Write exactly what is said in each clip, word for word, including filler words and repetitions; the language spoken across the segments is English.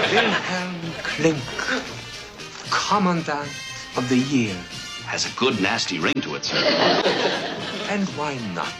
Wilhelm Klink, Commandant of the Year. Has a good, nasty ring to it, sir. And why not?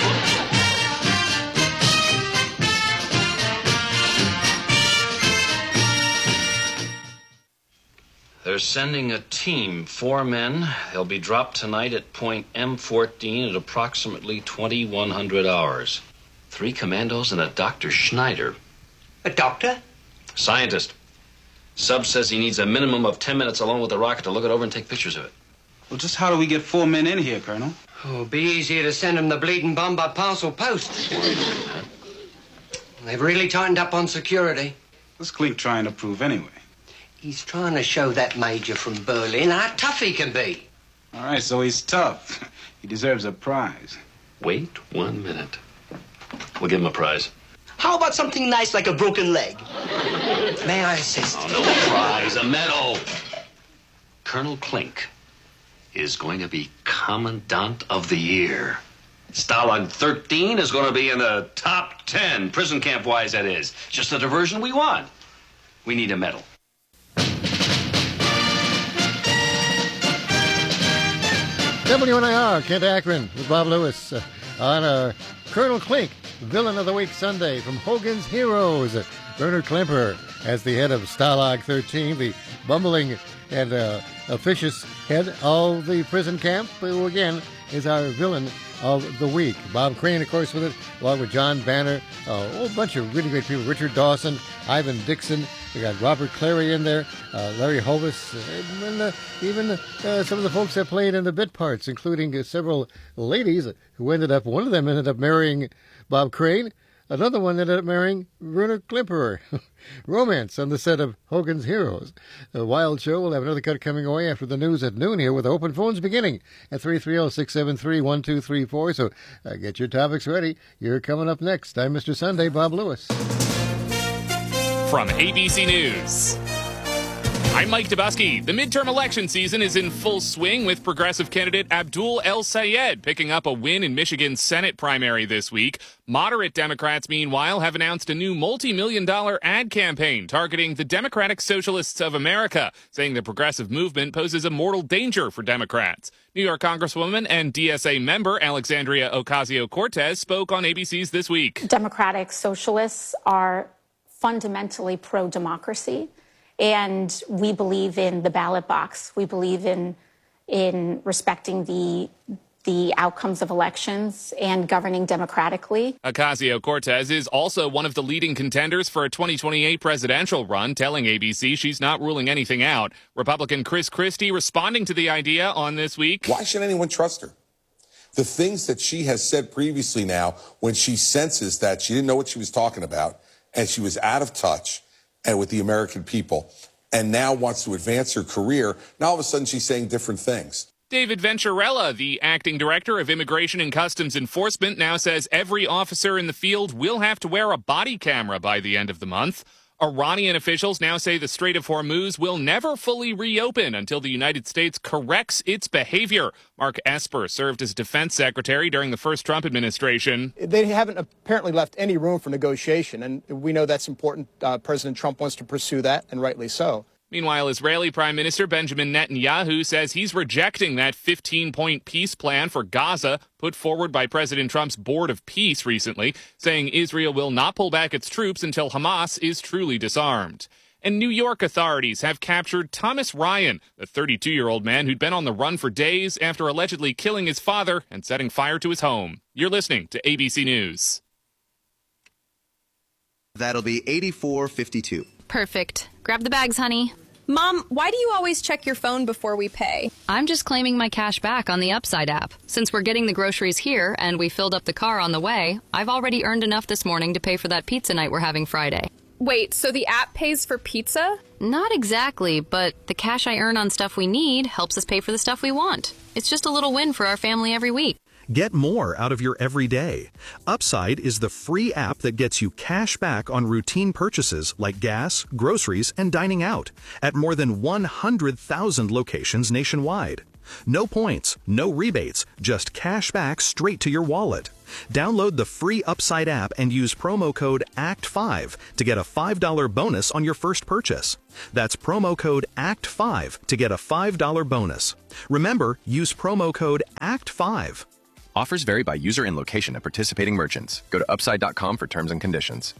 They're sending a team, four men. They'll be dropped tonight at point M fourteen at approximately twenty-one hundred hours. Three commandos and a Doctor Schneider. A doctor? Scientist. Sub says he needs a minimum of ten minutes alone with the rocket to look it over and take pictures of it. Well, just how do we get four men in here, Colonel? Oh, it'd be easier to send them the bleeding bomb by parcel post. They've really tightened up on security. What's Klink trying to prove anyway? He's trying to show that major from Berlin how tough he can be. All right, so he's tough. He deserves a prize. Wait one minute. We'll give him a prize. How about something nice like a broken leg? May I assist? Oh, no prize, a medal. Colonel Klink is going to be Commandant of the Year. Stalag thirteen is going to be in the top ten, prison camp-wise, that is. Just the diversion we want. We need a medal. W N I R, Kent Akron with Bob Lewis uh, on our Colonel Klink, Villain of the Week Sunday from Hogan's Heroes. Uh, Bernard Klemperer as the head of Stalag thirteen, the bumbling and uh, officious head of the prison camp, who again is our villain of the week. Bob Crane, of course, with it, along with John Banner, a whole bunch of really great people. Richard Dawson, Ivan Dixon. We got Robert Clary in there, uh, Larry Hovis, uh, and uh, even uh, some of the folks that played in the bit parts, including uh, several ladies who ended up, one of them ended up marrying Bob Crane. Another one ended up marrying Bernard Klemperer. Romance on the set of Hogan's Heroes. A wild show. We'll have another cut coming away after the news at noon here with open phones beginning at three three zero, six seven three, one two three four. So uh, get your topics ready. You're coming up next. I'm Mister Sunday, Bob Lewis. From A B C News, I'm Mike Dubusky. The midterm election season is in full swing with progressive candidate Abdul El-Sayed picking up a win in Michigan's Senate primary this week. Moderate Democrats, meanwhile, have announced a new multi-million dollar ad campaign targeting the Democratic Socialists of America, saying the progressive movement poses a mortal danger for Democrats. New York Congresswoman and D S A member Alexandria Ocasio-Cortez spoke on A B C's This Week. Democratic Socialists are fundamentally pro-democracy. And we believe in the ballot box. We believe in in respecting the the outcomes of elections and governing democratically. Ocasio-Cortez is also one of the leading contenders for a twenty twenty-eight presidential run, telling A B C she's not ruling anything out. Republican Chris Christie responding to the idea on This Week. Why should anyone trust her? The things that she has said previously now, when she senses that she didn't know what she was talking about and she was out of touch and with the American people, and now wants to advance her career. Now all of a sudden she's saying different things. David Venturella, the acting director of Immigration and Customs Enforcement, now says every officer in the field will have to wear a body camera by the end of the month. Iranian officials now say the Strait of Hormuz will never fully reopen until the United States corrects its behavior. Mark Esper served as defense secretary during the first Trump administration. They haven't apparently left any room for negotiation, and we know that's important. Uh, President Trump wants to pursue that, and rightly so. Meanwhile, Israeli Prime Minister Benjamin Netanyahu says he's rejecting that fifteen-point peace plan for Gaza put forward by President Trump's Board of Peace recently, saying Israel will not pull back its troops until Hamas is truly disarmed. And New York authorities have captured Thomas Ryan, the thirty-two-year-old man who'd been on the run for days after allegedly killing his father and setting fire to his home. You're listening to A B C News. That'll be eighty-four fifty-two. Perfect. Grab the bags, honey. Mom, why do you always check your phone before we pay? I'm just claiming my cash back on the Upside app. Since we're getting the groceries here and we filled up the car on the way, I've already earned enough this morning to pay for that pizza night we're having Friday. Wait, so the app pays for pizza? Not exactly, but the cash I earn on stuff we need helps us pay for the stuff we want. It's just a little win for our family every week. Get more out of your everyday. Upside is the free app that gets you cash back on routine purchases like gas, groceries, and dining out at more than one hundred thousand locations nationwide. No points, no rebates, just cash back straight to your wallet. Download the free Upside app and use promo code A C T five to get a five dollars bonus on your first purchase. That's promo code A C T five to get a five dollars bonus. Remember, use promo code A C T five. Offers vary by user and location at participating merchants. Go to upside dot com for terms and conditions.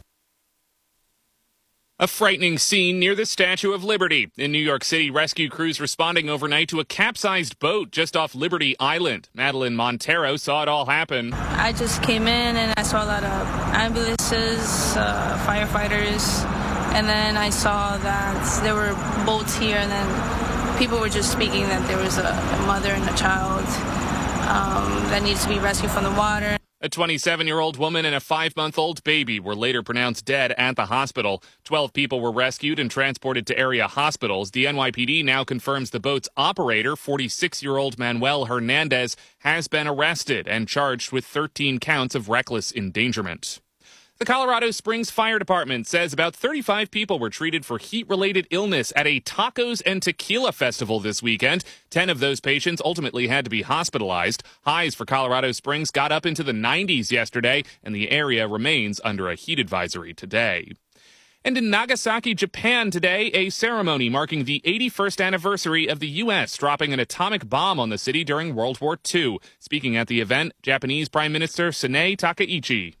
A frightening scene near the Statue of Liberty. In New York City, rescue crews responding overnight to a capsized boat just off Liberty Island. Madeline Montero saw it all happen. I just came in and I saw a lot of ambulances, uh, firefighters, and then I saw that there were boats here, and then people were just speaking that there was a, a mother and a child um, that needs to be rescued from the water. A twenty-seven-year-old woman and a five-month-old baby were later pronounced dead at the hospital. Twelve people were rescued and transported to area hospitals. The N Y P D now confirms the boat's operator, forty-six-year-old Manuel Hernandez, has been arrested and charged with thirteen counts of reckless endangerment. The Colorado Springs Fire Department says about thirty-five people were treated for heat-related illness at a tacos and tequila festival this weekend. Ten of those patients ultimately had to be hospitalized. Highs for Colorado Springs got up into the nineties yesterday, and the area remains under a heat advisory today. And in Nagasaki, Japan today, a ceremony marking the eighty-first anniversary of the U S dropping an atomic bomb on the city during World War Two. Speaking at the event, Japanese Prime Minister Sanae Takaichi.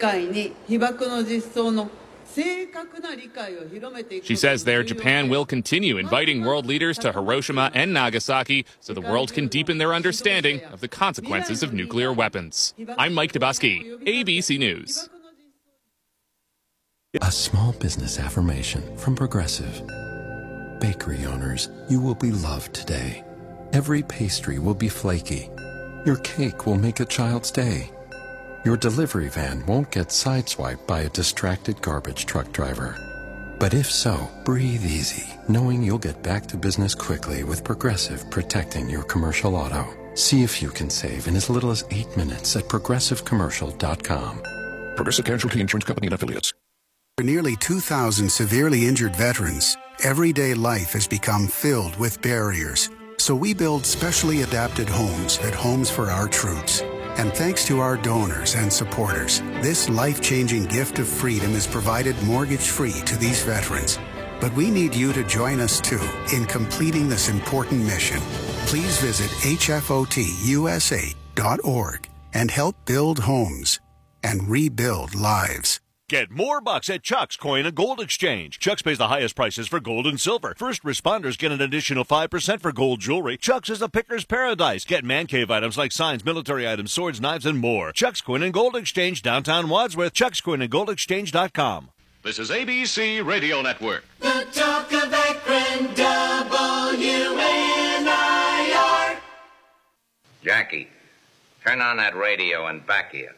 She says there Japan will continue inviting world leaders to Hiroshima and Nagasaki so the world can deepen their understanding of the consequences of nuclear weapons. I'm Mike Dubusky, A B C News. A small business affirmation from Progressive. Bakery owners, you will be loved today. Every pastry will be flaky. Your cake will make a child's day. Your delivery van won't get sideswiped by a distracted garbage truck driver. But if so, breathe easy, knowing you'll get back to business quickly with Progressive protecting your commercial auto. See if you can save in as little as eight minutes at progressive commercial dot com. Progressive Casualty Insurance Company and Affiliates. For nearly two thousand severely injured veterans, everyday life has become filled with barriers. So we build specially adapted homes at Homes for Our Troops. And thanks to our donors and supporters, this life-changing gift of freedom is provided mortgage-free to these veterans. But we need you to join us, too, in completing this important mission. Please visit H F O T U S A dot org and help build homes and rebuild lives. Get more bucks at Chuck's Coin and Gold Exchange. Chuck's pays the highest prices for gold and silver. First responders get an additional five percent for gold jewelry. Chuck's is a picker's paradise. Get man cave items like signs, military items, swords, knives, and more. Chuck's Coin and Gold Exchange, downtown Wadsworth. Chuck's Coin and Gold Exchange dot com. This is A B C Radio Network. The Talk of Akron, W N I R. Jackie, turn on that radio and back here.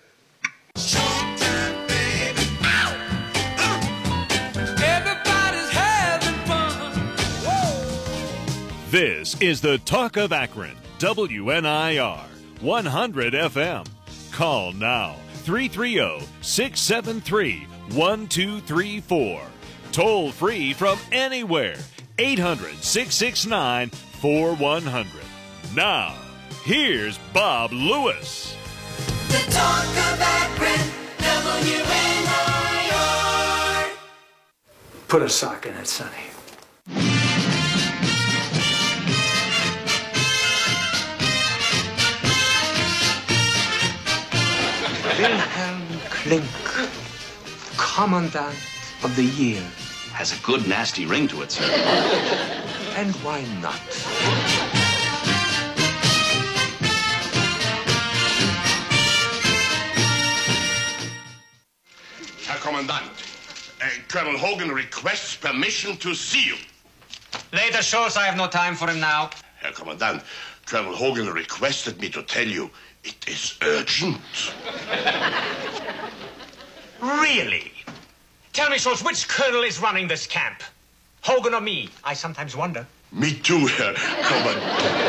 This is the Talk of Akron, W N I R, one hundred F M. Call now, three three zero, six seven three, one two three four. Toll free from anywhere, eight hundred, six six nine, four one zero zero. Now, here's Bob Lewis. The Talk of Akron, W N I R. Put a sock in it, Sonny. Wilhelm Klink, Commandant of the Year. Has a good nasty ring to it, sir. And why not? Herr Kommandant, uh, Colonel Hogan requests permission to see you. Later shows, I have no time for him now. Herr Kommandant, Colonel Hogan requested me to tell you it is urgent. Really? Tell me, Schultz, which colonel is running this camp? Hogan or me? I sometimes wonder. Me too, Herr Kommandant.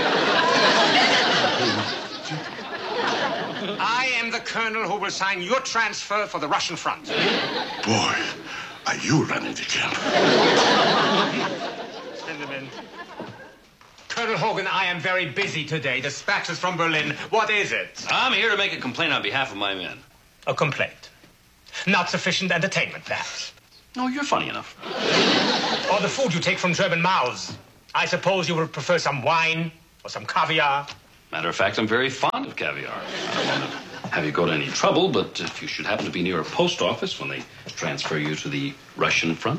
I am the colonel who will sign your transfer for the Russian front. Boy, are you running the camp? Send him in. Colonel Hogan, I am very busy today. Dispatches from Berlin. What is it? I'm here to make a complaint on behalf of my men. A complaint. Not sufficient entertainment, perhaps. No, you're funny enough. Or the food you take from German mouths. I suppose you would prefer some wine or some caviar. Matter of fact, I'm very fond of caviar. I don't want to have you go to any trouble, but if you should happen to be near a post office when they transfer you to the Russian front.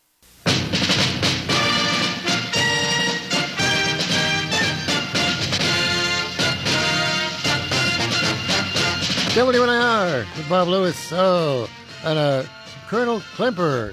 W N I R with Bob Lewis. Oh, and uh, Colonel Klemper,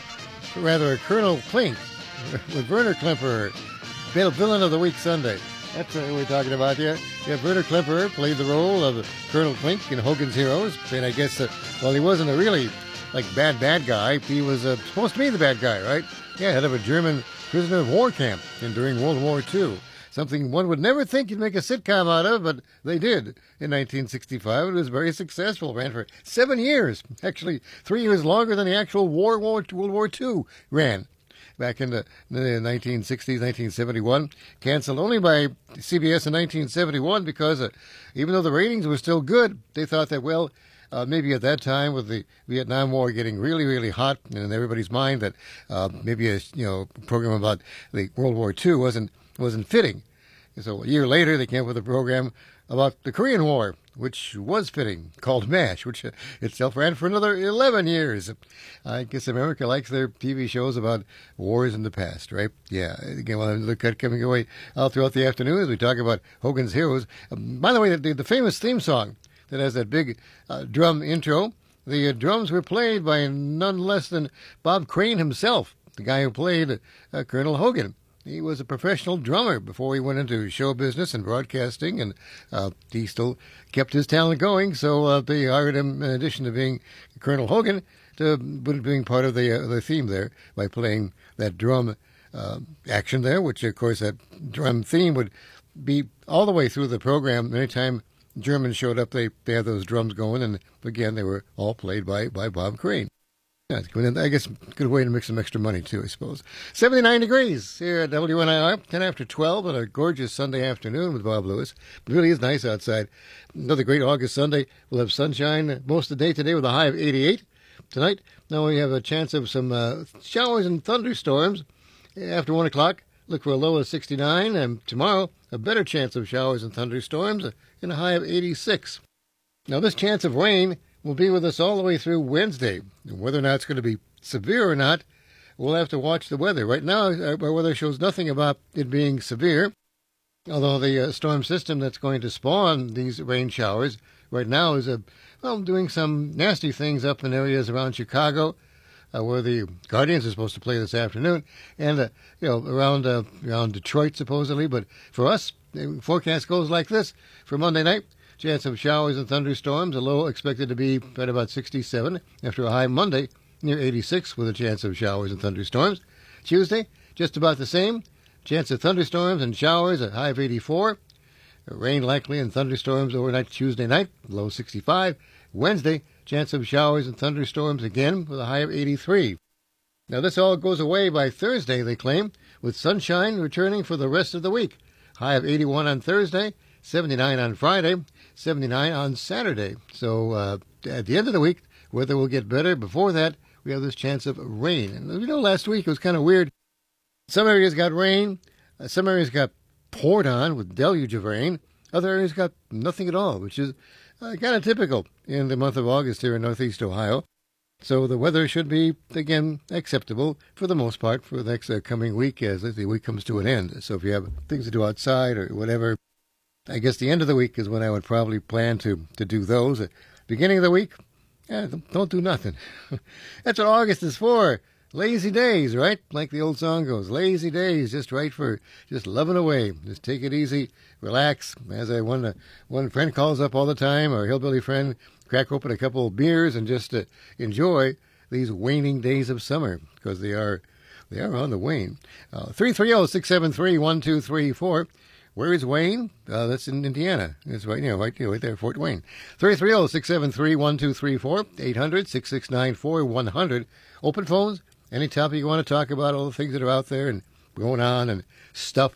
rather Colonel Klink with Werner Klemper, villain of the week Sunday. That's what we're talking about here. Yeah, Werner Klemper played the role of Colonel Klink in Hogan's Heroes, and I guess, uh, well, he wasn't a really like bad bad guy. He was uh, supposed to be the bad guy, right? Yeah, head of a German prisoner of war camp and during World War Two. Something one would never think you'd make a sitcom out of, but they did in nineteen sixty-five. It was very successful. Ran for seven years. Actually, three years longer than the actual war, war World War Two ran. Back in the, the nineteen sixties, nineteen seventy-one. Canceled only by C B S in nineteen seventy-one because uh, even though the ratings were still good, they thought that, well, uh, maybe at that time with the Vietnam War getting really, really hot in everybody's mind that uh, maybe a you know program about the World War Two wasn't wasn't fitting. So a year later, they came up with a program about the Korean War, which was fitting, called MASH, which itself ran for another eleven years. I guess America likes their T V shows about wars in the past, right? Yeah. Again, we'll have another cut coming away all throughout the afternoon as we talk about Hogan's Heroes. Um, by the way, the, the famous theme song that has that big uh, drum intro, the uh, drums were played by none less than Bob Crane himself, the guy who played uh, Colonel Hogan. He was a professional drummer before he went into show business and broadcasting, and uh, he still kept his talent going. So uh, they hired him, in addition to being Colonel Hogan, to being part of the uh, the theme there by playing that drum uh, action there, which, of course, that drum theme would be all the way through the program. Anytime Germans showed up, they, they had those drums going, and again, they were all played by, by Bob Crane. Yeah, I guess good way to make some extra money, too, I suppose. seventy-nine degrees here at W N I R, ten after twelve on a gorgeous Sunday afternoon with Bob Lewis. It really is nice outside. Another great August Sunday. We'll have sunshine most of the day today with a high of eighty-eight. Tonight, now we have a chance of some uh, showers and thunderstorms. After one o'clock, look for a low of sixty-nine. And tomorrow, a better chance of showers and thunderstorms and a high of eighty-six. Now, this chance of rain will be with us all the way through Wednesday. Whether or not it's going to be severe or not, we'll have to watch the weather. Right now, our weather shows nothing about it being severe, although the uh, storm system that's going to spawn these rain showers right now is uh, well, doing some nasty things up in areas around Chicago, uh, where the Guardians are supposed to play this afternoon, and uh, you know around uh, around Detroit supposedly. But for us, the forecast goes like this for Monday night. Chance of showers and thunderstorms, a low expected to be at about sixty-seven after a high Monday near eighty-six with a chance of showers and thunderstorms. Tuesday, just about the same. Chance of thunderstorms and showers, a high of eighty-four. Rain likely and thunderstorms overnight Tuesday night, low sixty-five. Wednesday, chance of showers and thunderstorms again with a high of eighty-three. Now this all goes away by Thursday, they claim, with sunshine returning for the rest of the week. High of eighty-one on Thursday, seventy-nine on Friday, seventy-nine on Saturday. So uh, at the end of the week, weather will get better. Before that, we have this chance of rain. And you know, last week it was kind of weird. Some areas got rain. Uh, some areas got poured on with deluge of rain. Other areas got nothing at all, which is uh, kind of typical in the month of August here in Northeast Ohio. So the weather should be, again, acceptable for the most part for the next uh, coming week as the week comes to an end. So if you have things to do outside or whatever, I guess the end of the week is when I would probably plan to, to do those. At beginning of the week, eh, don't do nothing. That's what August is for. Lazy days, right? Like the old song goes, lazy days, just right for just loving away. Just take it easy, relax. As I one, uh, one friend calls up all the time, our hillbilly friend, crack open a couple of beers and just uh, enjoy these waning days of summer because they are they are on the wane. Uh, three three zero, six seven three, one two three four. Where is Wayne? Uh, that's in Indiana. It's right, you know, right, you know, right there, Fort Wayne. three three zero, six seven three, one two three four, eight hundred, six six nine, four one zero zero. Open phones, any topic you want to talk about, all the things that are out there and going on and stuff.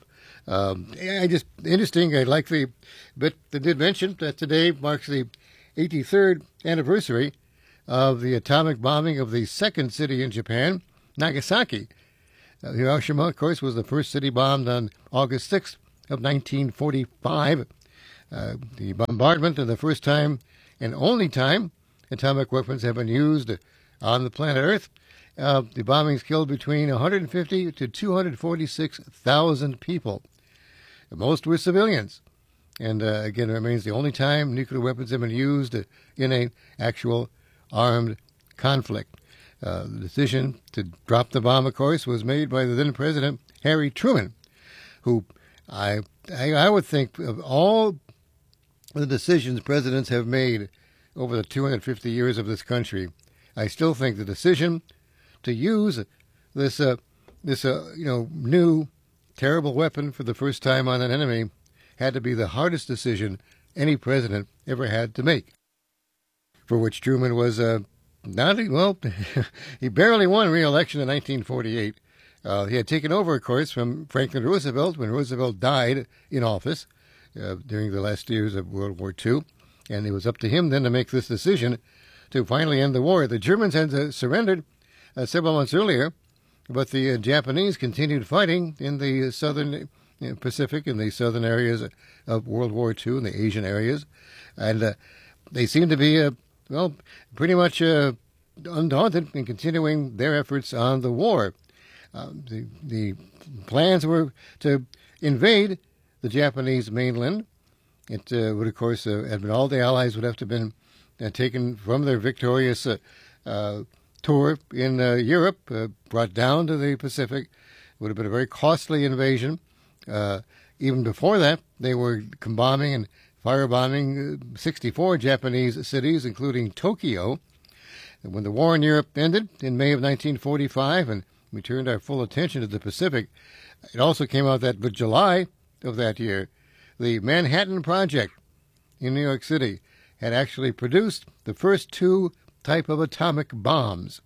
Um, I just interesting. I like the bit that did mention that today marks the eighty-third anniversary of the atomic bombing of the second city in Japan, Nagasaki. Uh, Hiroshima, of course, was the first city bombed on August sixth of nineteen forty-five. Uh, the bombardment of the first time and only time atomic weapons have been used on the planet Earth. Uh, the bombings killed between one hundred fifty to two hundred forty-six thousand people. Most were civilians. And uh, again, it remains the only time nuclear weapons have been used in an actual armed conflict. Uh, the decision to drop the bomb, of course, was made by the then President Harry Truman, who I, I I would think of all the decisions presidents have made over the two hundred fifty years of this country, I still think the decision to use this uh, this uh, you know new terrible weapon for the first time on an enemy had to be the hardest decision any president ever had to make. For which Truman was uh, not well, he barely won re-election in nineteen forty-eight. Uh, he had taken over, of course, from Franklin Roosevelt when Roosevelt died in office uh, during the last years of World War Two. And it was up to him then to make this decision to finally end the war. The Germans had uh, surrendered uh, several months earlier, but the uh, Japanese continued fighting in the southern uh, Pacific, in the southern areas of World War Two, in the Asian areas. And uh, they seemed to be, uh, well, pretty much uh, undaunted in continuing their efforts on the war. Uh, the, the plans were to invade the Japanese mainland. It uh, would, of course, uh, have been all the Allies would have to have been uh, taken from their victorious uh, uh, tour in uh, Europe, uh, brought down to the Pacific. It would have been a very costly invasion. Uh, even before that, they were bombing and firebombing sixty-four Japanese cities, including Tokyo. And when the war in Europe ended in May of nineteen forty-five and we turned our full attention to the Pacific, it also came out that in July of that year, the Manhattan Project in New York City had actually produced the first two type of atomic bombs,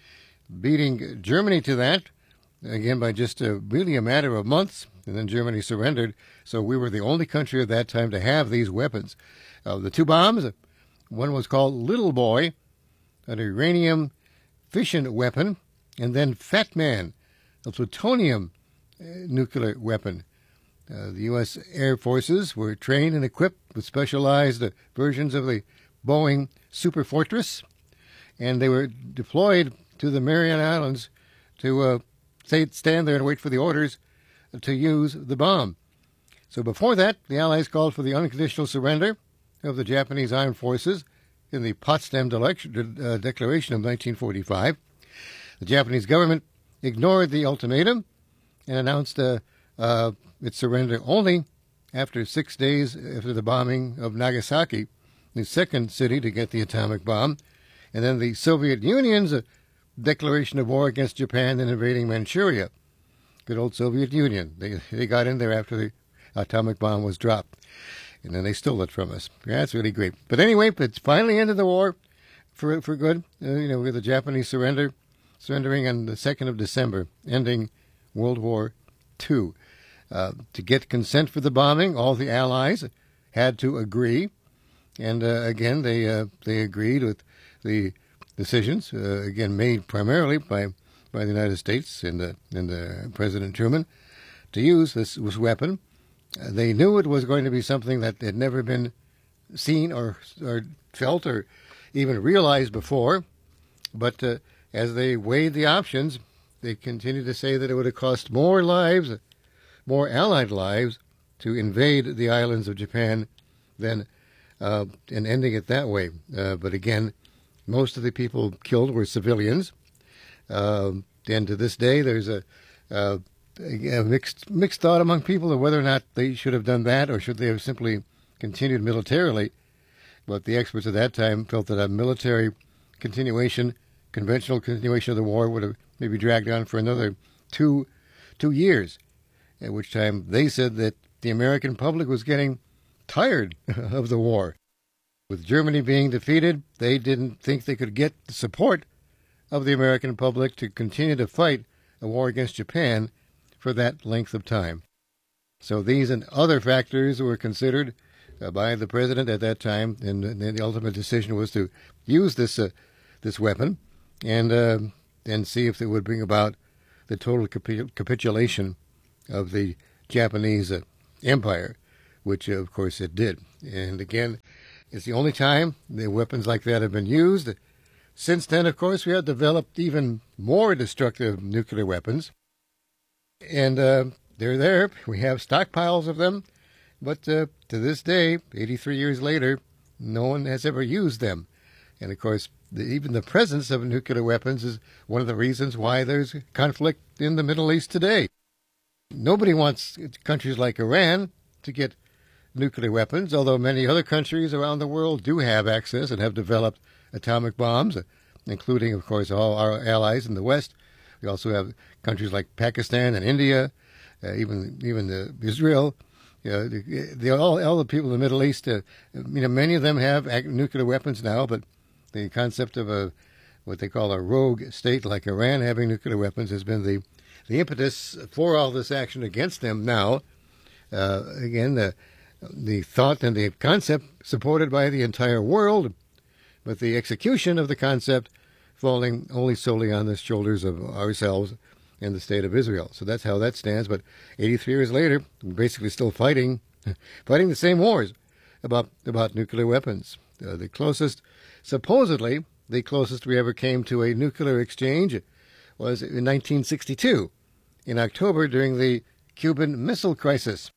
beating Germany to that, again, by just a, really a matter of months, and then Germany surrendered, so we were the only country at that time to have these weapons. Uh, the two bombs, one was called Little Boy, an uranium fission weapon, and then Fat Man, a plutonium uh, nuclear weapon. Uh, the U S Air Forces were trained and equipped with specialized uh, versions of the Boeing Super Fortress, and they were deployed to the Mariana Islands to uh, stay, stand there and wait for the orders to use the bomb. So before that, the Allies called for the unconditional surrender of the Japanese armed forces in the Potsdam Dele- uh, Declaration of nineteen forty-five. The Japanese government ignored the ultimatum and announced uh, uh, its surrender only after six days after the bombing of Nagasaki, the second city to get the atomic bomb, and then the Soviet Union's uh, declaration of war against Japan and invading Manchuria. Good old Soviet Union. They they got in there after the atomic bomb was dropped, and then they stole it from us. Yeah, that's really great. But anyway, it's finally ended the war for for good. Uh, you know, with the Japanese surrender, surrendering on the second of December, ending World War Two. Uh, to get consent for the bombing, all the Allies had to agree, and uh, again, they uh, they agreed with the decisions uh, again made primarily by by the United States and the and the President Truman to use this, this weapon. Uh, they knew it was going to be something that had never been seen or or felt or even realized before, but uh, as they weighed the options, they continued to say that it would have cost more lives, more Allied lives, to invade the islands of Japan than uh, and ending it that way. Uh, but again, most of the people killed were civilians. Uh, and to this day, there's a, uh, a mixed mixed thought among people of whether or not they should have done that or should they have simply continued militarily. But the experts at that time felt that a military continuation, conventional continuation of the war would have maybe dragged on for another two two years, at which time they said that the American public was getting tired of the war. With Germany being defeated, they didn't think they could get the support of the American public to continue to fight a war against Japan for that length of time. So these and other factors were considered uh, by the president at that time, and, and the ultimate decision was to use this uh, this weapon and uh, and see if it would bring about the total capi- capitulation of the Japanese uh, empire, which, uh, of course, it did. And again, it's the only time the weapons like that have been used. Since then, of course, we have developed even more destructive nuclear weapons. And uh, they're there. We have stockpiles of them. But uh, to this day, eighty-three years later, no one has ever used them. And, of course, the, even the presence of nuclear weapons is one of the reasons why there's conflict in the Middle East today. Nobody wants countries like Iran to get nuclear weapons, although many other countries around the world do have access and have developed atomic bombs, including, of course, all our allies in the West. We also have countries like Pakistan and India, uh, even even uh, Israel. You know, the, the, all, all the people in the Middle East, uh, you know, many of them have nuclear weapons now, but the concept of a what they call a rogue state like Iran having nuclear weapons has been the, the impetus for all this action against them now. Uh, again, the, the thought and the concept supported by the entire world, but the execution of the concept falling only solely on the shoulders of ourselves and the state of Israel. So that's how that stands. But eighty-three years later, we're basically still fighting, fighting the same wars about about nuclear weapons. Uh, the closest, supposedly, the closest we ever came to a nuclear exchange was in nineteen sixty-two, in October during the Cuban Missile Crisis,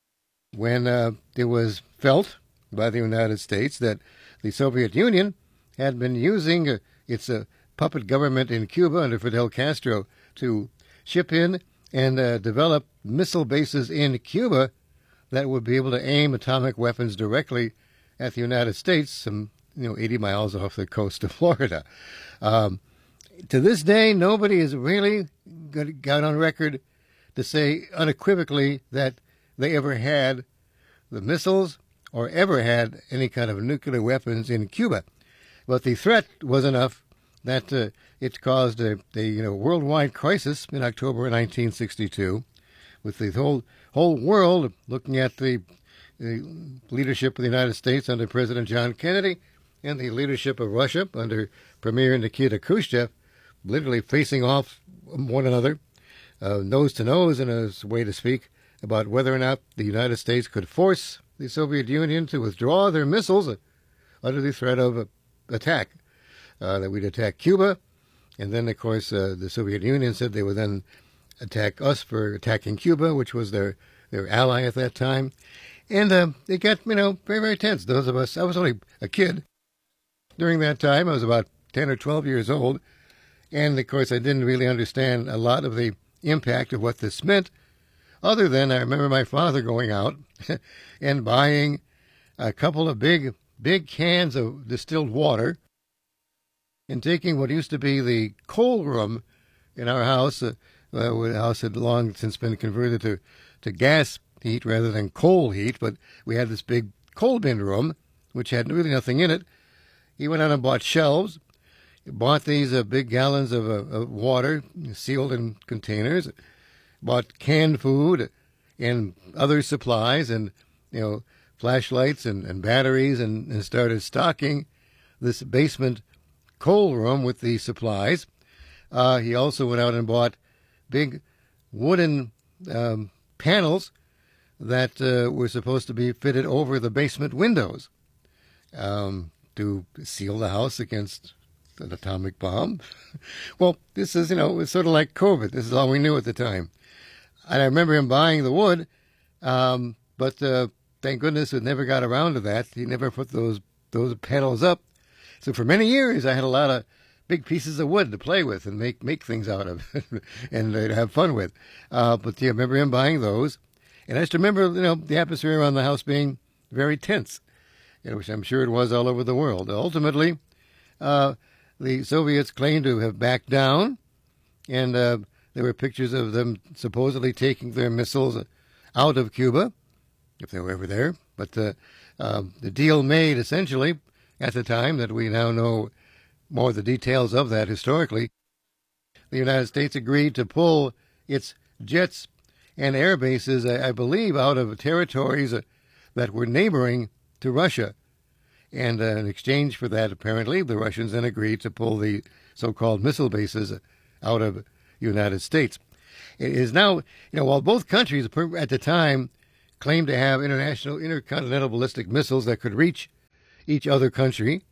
when uh, it was felt by the United States that the Soviet Union had been using uh, its uh, puppet government in Cuba under Fidel Castro to ship in and uh, develop missile bases in Cuba that would be able to aim atomic weapons directly at the United States, some you know eighty miles off the coast of Florida. Um, to this day, nobody has really got on record to say unequivocally that they ever had the missiles or ever had any kind of nuclear weapons in Cuba. But the threat was enough that uh, it caused a, a you know worldwide crisis in October nineteen sixty-two, with the whole whole world looking at the, the leadership of the United States under President John Kennedy and the leadership of Russia under Premier Nikita Khrushchev, literally facing off one another, uh, nose to nose, in a way to speak, about whether or not the United States could force the Soviet Union to withdraw their missiles under the threat of uh, attack. Uh, that we'd attack Cuba, and then, of course, uh, the Soviet Union said they would then attack us for attacking Cuba, which was their, their ally at that time. And uh, it got, you know, very, very tense. Those of us, I was only a kid during that time. I was about ten or twelve years old. And, of course, I didn't really understand a lot of the impact of what this meant, other than I remember my father going out and buying a couple of big, big cans of distilled water and taking what used to be the coal room in our house. Uh, the house had long since been converted to, to gas heat rather than coal heat, but we had this big coal bin room, which had really nothing in it. He went out and bought shelves, bought these uh, big gallons of, uh, of water sealed in containers, bought canned food and other supplies and, you know, flashlights and, and batteries, and, and started stocking this basement coal room with the supplies. Uh, he also went out and bought big wooden um, panels that uh, were supposed to be fitted over the basement windows um, to seal the house against an atomic bomb. Well, this is, you know, it's sort of like COVID. This is all we knew at the time. And I remember him buying the wood, um, but uh, thank goodness it never got around to that. He never put those those panels up. So for many years, I had a lot of big pieces of wood to play with and make make things out of and uh, have fun with. Uh, but yeah, I remember him buying those. And I just remember, you know, the atmosphere around the house being very tense, you know, which I'm sure it was all over the world. Ultimately, uh, the Soviets claimed to have backed down, and uh, there were pictures of them supposedly taking their missiles out of Cuba, if they were ever there. But uh, uh, the deal made, essentially, at the time that we now know more of the details of that historically, the United States agreed to pull its jets and air bases, I, I believe, out of territories that were neighboring to Russia. And uh, in exchange for that, apparently, the Russians then agreed to pull the so-called missile bases out of the United States. It is now, you know, while both countries at the time claimed to have international, intercontinental ballistic missiles that could reach each other country,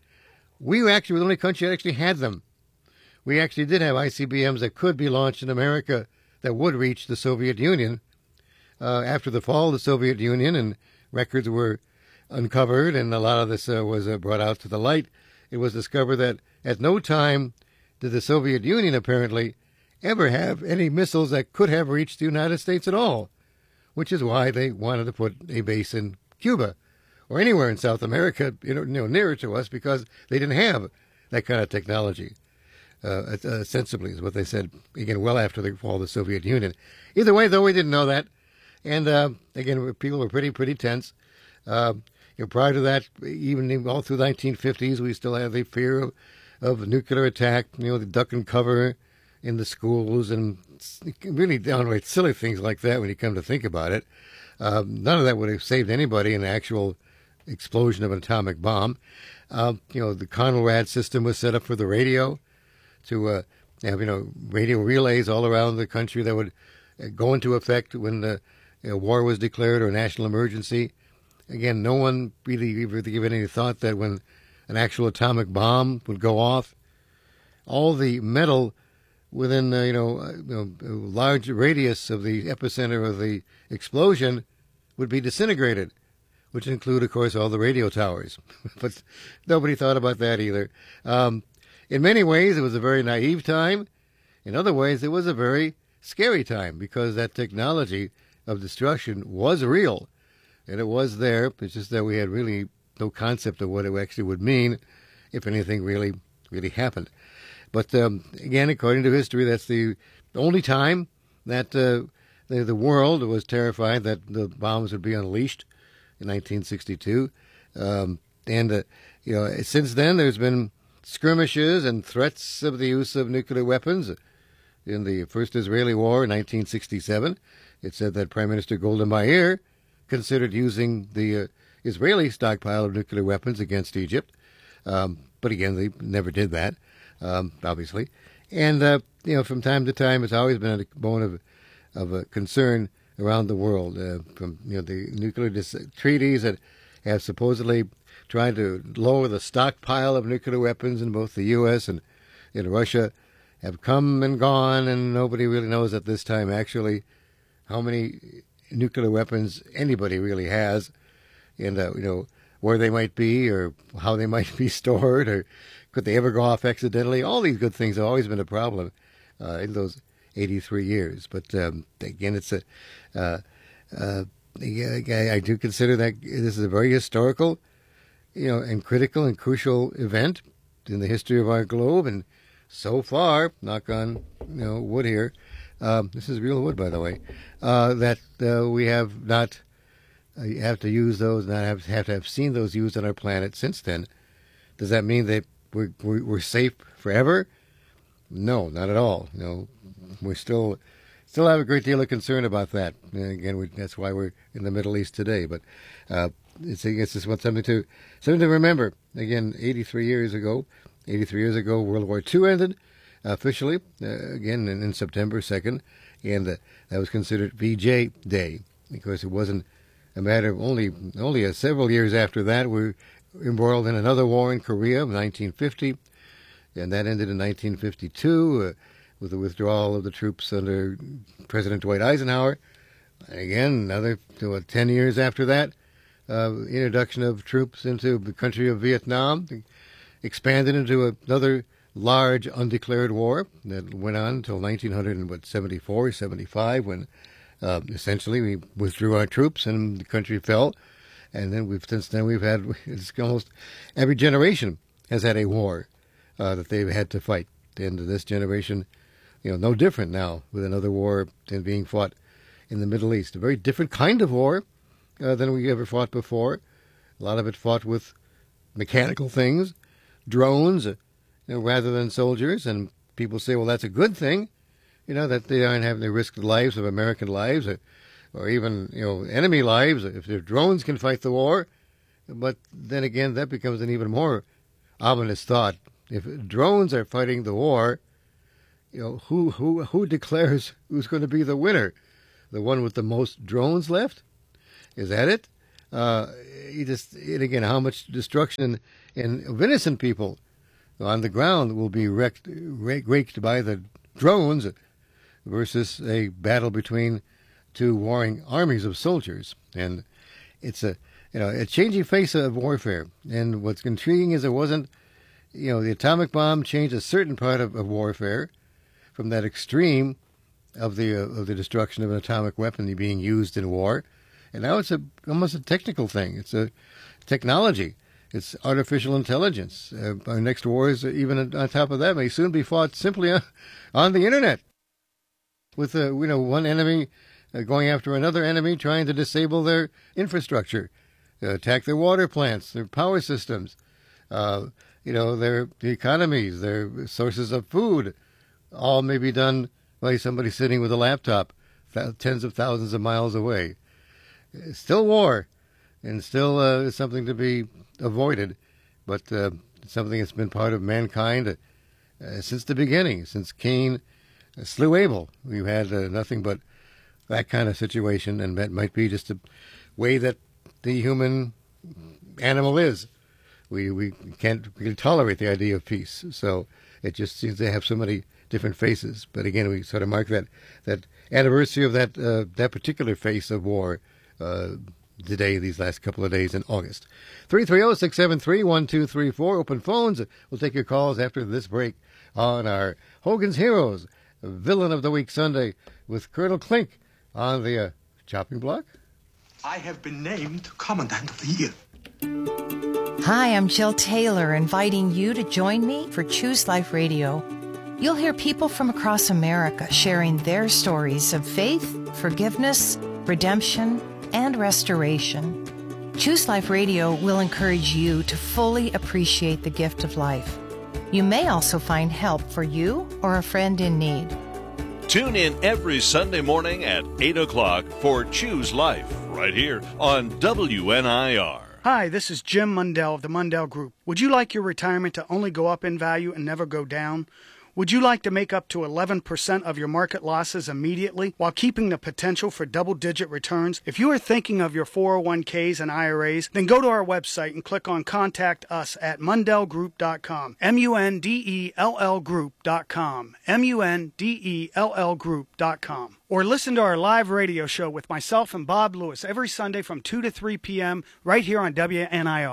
we actually were the only country that actually had them. We actually did have I C B Ms that could be launched in America that would reach the Soviet Union. Uh, after the fall of the Soviet Union and records were uncovered and a lot of this uh, was uh, brought out to the light, it was discovered that at no time did the Soviet Union apparently ever have any missiles that could have reached the United States at all, which is why they wanted to put a base in Cuba or anywhere in South America, you know, you know nearer to us, because they didn't have that kind of technology. Uh, uh, sensibly is what they said, again, well after the fall of the Soviet Union. Either way, though, we didn't know that. And, uh, again, people were pretty, pretty tense. Uh, you know, prior to that, even all through the nineteen fifties, we still had the fear of, of nuclear attack, you know, the duck and cover in the schools and really downright silly things like that when you come to think about it. Uh, none of that would have saved anybody in an actual explosion of an atomic bomb. Uh, you know, the Conrad system was set up for the radio to uh, have, you know, radio relays all around the country that would go into effect when the you know, war was declared or a national emergency. Again, no one really ever given any thought that when an actual atomic bomb would go off, all the metal within uh, you know, uh, you know a large radius of the epicenter of the explosion would be disintegrated, which include, of course, all the radio towers. But nobody thought about that either. Um, In many ways, it was a very naive time. In other ways, it was a very scary time because that technology of destruction was real, and it was there. It's just that we had really no concept of what it actually would mean if anything really, really happened. But um, again, according to history, that's the only time that uh, the, the world was terrified that the bombs would be unleashed in nineteen sixty-two. Um, and, uh, you know, since then, there's been skirmishes and threats of the use of nuclear weapons. In the first Israeli war in nineteen sixty-seven, it said that Prime Minister Golda Meir considered using the uh, Israeli stockpile of nuclear weapons against Egypt. Um, but again, they never did that, um, obviously. And, uh, you know, from time to time, it's always been a bone of, of a concern around the world. Uh, from, you know, the nuclear dis- treaties that have supposedly trying to lower the stockpile of nuclear weapons in both the U S and in Russia have come and gone, and nobody really knows at this time actually how many nuclear weapons anybody really has, and uh, you know where they might be or how they might be stored, or could they ever go off accidentally. All these good things have always been a problem uh, in those eighty-three years. But um, again, it's a uh, uh, I, I do consider that this is a very historical, you know, and critical and crucial event in the history of our globe. And so far, knock on, you know, wood here, um, this is real wood, by the way, uh, that uh, we have not uh, have to use those, not have, have to have seen those used on our planet since then. Does that mean that we're, we're, we're safe forever? No, not at all. You know, we still still have a great deal of concern about that. And again, we, that's why we're in the Middle East today. But uh, it's, it's just something to something to remember. Again, eighty-three years ago, eighty-three years ago, World War Two ended uh, officially. Uh, again, in, in September second, and uh, that was considered V J Day because it wasn't a matter of only only uh, several years after that we were embroiled in another war in Korea in nineteen fifty, and that ended in nineteen fifty-two. Uh, with the withdrawal of the troops under President Dwight Eisenhower. Again, another what, ten years after that, uh, introduction of troops into the country of Vietnam, expanded into another large undeclared war that went on until nineteen seventy-four, seventy-five, when uh, essentially we withdrew our troops and the country fell. And then we've since then we've had it's almost every generation has had a war uh, that they've had to fight. And this generation, you know, no different now with another war being fought in the Middle East. A very different kind of war uh, than we ever fought before. A lot of it fought with mechanical things, drones, uh, you know, rather than soldiers. And people say, well, that's a good thing. you know, that they aren't having to risk the lives of American lives or, or even, you know, enemy lives if their drones can fight the war. But then again, that becomes an even more ominous thought. If drones are fighting the war, you know, who who who declares who's going to be the winner? The one with the most drones left? Is that it? Uh, you just and again, how much destruction in, of innocent people on the ground will be wrecked, raked by the drones versus a battle between two warring armies of soldiers. And it's a you know a changing face of warfare. And what's intriguing is it wasn't you know the atomic bomb changed a certain part of, of warfare from that extreme of the uh, of the destruction of an atomic weapon being used in war, and now it's a almost a technical thing. It's a technology. It's artificial intelligence. Uh, our next wars, even on top of that, may soon be fought simply on, on the internet, with uh, you know one enemy uh, going after another enemy, trying to disable their infrastructure, uh, attack their water plants, their power systems, uh, you know their the economies, their sources of food. All may be done by somebody sitting with a laptop th- tens of thousands of miles away. It's still war, and still uh, something to be avoided, but uh, something that's been part of mankind uh, since the beginning, since Cain uh, slew Abel. We've had uh, nothing but that kind of situation, and that might be just a way that the human animal is. We we can't really tolerate the idea of peace, so it just seems to have so many different faces. But again, we sort of mark that that anniversary of that uh, that particular face of war uh, today, these last couple of days in August. three three zero, six seven three, one two three four. Open phones. We'll take your calls after this break on our Hogan's Heroes, Villain of the Week Sunday with Colonel Klink on the uh, chopping block. I have been named Commandant of the Year. Hi, I'm Jill Taylor, inviting you to join me for Choose Life Radio. You'll hear people from across America sharing their stories of faith, forgiveness, redemption, and restoration. Choose Life Radio will encourage you to fully appreciate the gift of life. You may also find help for you or a friend in need. Tune in every Sunday morning at eight o'clock for Choose Life, right here on W N I R. Hi, this is Jim Mundell of the Mundell Group. Would you like your retirement to only go up in value and never go down? Would you like to make up to eleven percent of your market losses immediately while keeping the potential for double-digit returns? If you are thinking of your four oh one k's and I R As, then go to our website and click on Contact Us at mundell group dot com. M U N D E L L group dot com. M U N D E L L group dot com. Or listen to our live radio show with myself and Bob Lewis every Sunday from two to three p.m. right here on W N I R.